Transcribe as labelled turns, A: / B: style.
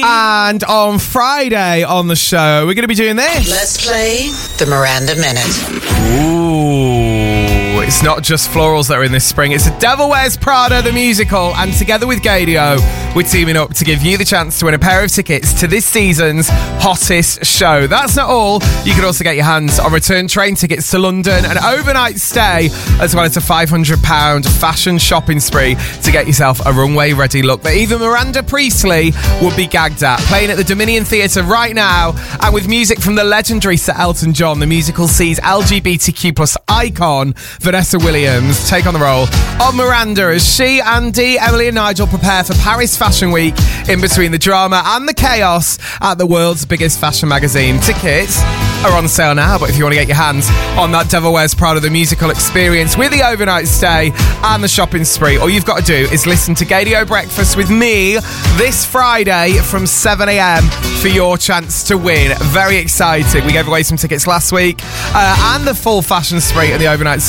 A: And on Friday on the show, we're going to be doing this.
B: Let's play the Miranda Minute.
A: Ooh, it's not just florals that are in this spring. It's The Devil Wears Prada, the musical. And together with Gadio, we're teaming up to give you the chance to win a pair of tickets to this season's hottest show. That's not all. You can also get your hands on return train tickets to London, an overnight stay, as well as a £500 fashion shopping spree to get yourself a runway-ready look that even Miranda Priestley would be gagged at. Playing at the Dominion Theatre right now, and with music from the legendary Sir Elton John, the musical sees LGBTQ plus icon Vanessa Williams take on the role of Miranda as she, Andy, Emily and Nigel prepare for Paris Fashion Week in between the drama and the chaos at the world's biggest fashion magazine. Tickets are on sale now, but if you want to get your hands on that Devil Wears Prada the musical experience with the overnight stay and the shopping spree, all you've got to do is listen to Gadio Breakfast with me this Friday from 7am for your chance to win. Very excited. We gave away some tickets last week and the full fashion spree and the overnight